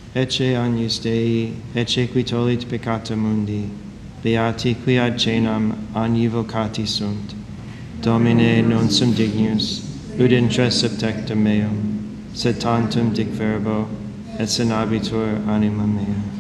ecce agnus Dei, ecce qui tollit peccata mundi, beati qui ad cenam annivocati sunt. Domine, non sum dignus, ut intres subtectum meum, sed tantum dic verbo, et sanabitur anima mea.